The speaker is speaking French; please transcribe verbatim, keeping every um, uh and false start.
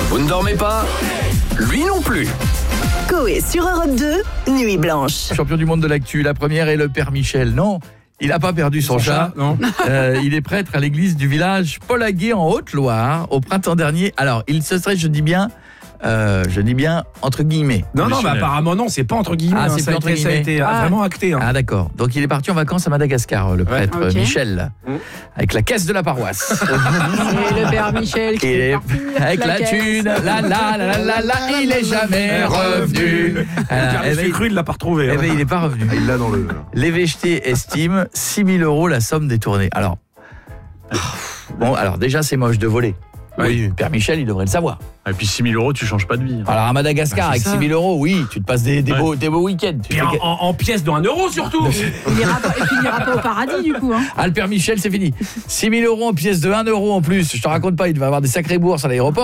Vous ne dormez pas? Lui non plus. Coé sur Europe deux, Nuit Blanche. Champion du monde de l'actu, la première est le père Michel. Non, il n'a pas perdu son, son chat. chat non. Euh, il est prêtre à l'église du village Paul-Aguet en Haute-Loire au printemps dernier. Alors, il se serait, je dis bien, euh, je dis bien entre guillemets. Non, non, mais apparemment non, c'est pas entre guillemets. Ah, hein, c'est ça, entre a été, ça a été ah. vraiment acté. Hein. Ah d'accord. Donc il est parti en vacances à Madagascar, le prêtre ouais, okay. Michel, mmh. avec la caisse de la paroisse. Et le père Michel qui est parti avec la, la thune, la la la la la la, il est jamais revenu. Le père cru, il l'a pas retrouvé. Eh ben il est pas revenu. Il l'a dans le. L'évêché estime six mille euros la somme détournée. Alors, bon, alors déjà c'est moche de voler. Oui, Père Michel, il devrait le savoir. Et puis six mille euros, tu changes pas de vie. Alors à Madagascar, bah, avec ça. six mille euros, oui, tu te passes des, des, ouais. beaux, des beaux week-ends. Puis en, en, en pièces de un euro surtout. Il n'ira pas, pas au paradis du coup. Hein. Ah, le Père Michel, c'est fini. six mille euros en pièces de un euro en plus. Je te raconte pas, il va avoir des sacrées bourses à l'aéroport.